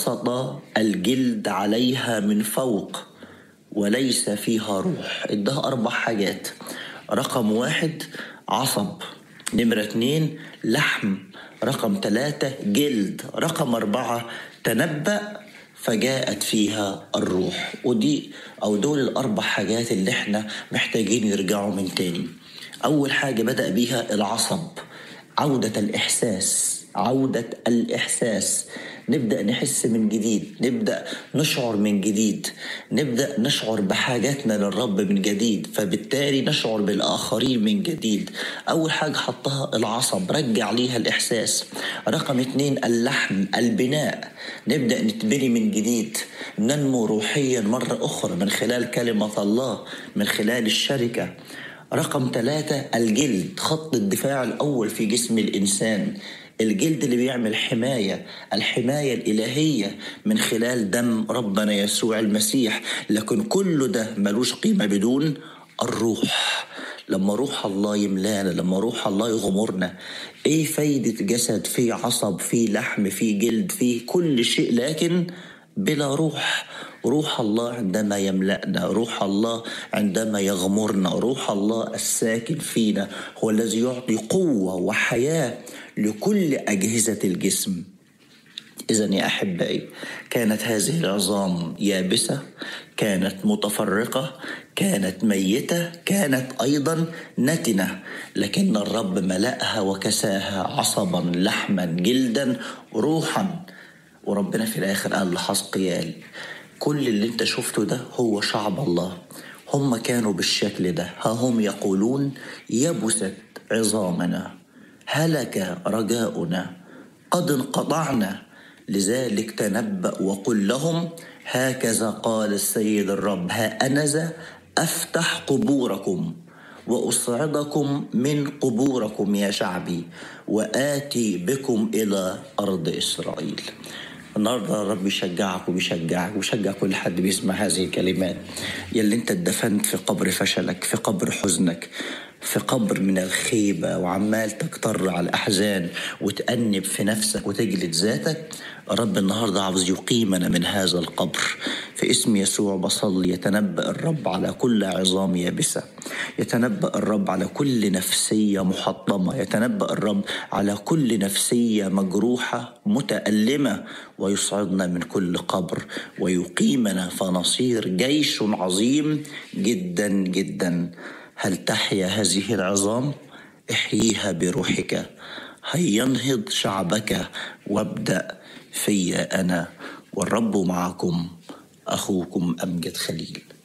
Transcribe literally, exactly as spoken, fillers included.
وبسط الجلد عليها من فوق وليس فيها روح. ادها أربع حاجات: رقم واحد عصب، نمرة اتنين لحم، رقم ثلاثة جلد، رقم أربعة تنبأ فجاءت فيها الروح. ودي أو دول الأربع حاجات اللي احنا محتاجين يرجعوا من تاني. أول حاجة بدأ بيها العصب، عودة الإحساس، عودة الإحساس. نبدأ نحس من جديد، نبدأ نشعر من جديد، نبدأ نشعر بحاجاتنا للرب من جديد، فبالتالي نشعر بالآخرين من جديد. أول حاجة حطها العصب، رجع ليها الإحساس. رقم اتنين اللحم، البناء، نبدأ نتبني من جديد، ننمو روحيا مرة أخرى من خلال كلمة الله، من خلال الشركة. رقم ثلاثة الجلد، خط الدفاع الأول في جسم الإنسان، الجلد اللي بيعمل حماية، الحماية الإلهية من خلال دم ربنا يسوع المسيح. لكن كل ده ملوش قيمة بدون الروح. لما روح الله يملانا، لما روح الله يغمرنا، ايه فايدة جسد فيه عصب، فيه لحم، فيه جلد، فيه كل شيء، لكن بلا روح؟ روح الله عندما يملأنا، روح الله عندما يغمرنا، روح الله الساكن فينا هو الذي يعطي قوة وحياة لكل أجهزة الجسم. إذن يا أحبائي، كانت هذه العظام يابسة، كانت متفرقة، كانت ميتة، كانت أيضا نتنة، لكن الرب ملأها وكساها عصبا، لحما، جلدا، روحا. وربنا في الآخر قال لحزقيال: كل اللي انت شفته ده هو شعب الله، هم كانوا بالشكل ده. ها هم يقولون: يبست عظامنا، هلك رجاؤنا، قد انقطعنا. لذلك تنبأ وقل لهم: هكذا قال السيد الرب، ها أنا ذا أفتح قبوركم وأصعدكم من قبوركم يا شعبي، وآتي بكم إلى أرض إسرائيل. النهاردة الرب يشجعك وبيشجعك ويشجع كل حد بيسمع هذه الكلمات. يلي انت اتدفنت في قبر فشلك، في قبر حزنك، في قبر من الخيبة، وعمال تكتر على الأحزان وتأنب في نفسك وتجلد ذاتك، الرب النهاردة عاوز يقيمنا من هذا القبر. في اسم يسوع بصلي: يتنبأ الرب على كل عظام يابسة، يتنبأ الرب على كل نفسية محطمة، يتنبأ الرب على كل نفسية مجروحة متألمة، ويصعدنا من كل قبر ويقيمنا فنصير جيش عظيم جدا جدا. هل تحيا هذه العظام؟ احييها بروحك. هينهض شعبك وابدأ في أنا، والرب معكم. أخوكم أمجد خليل.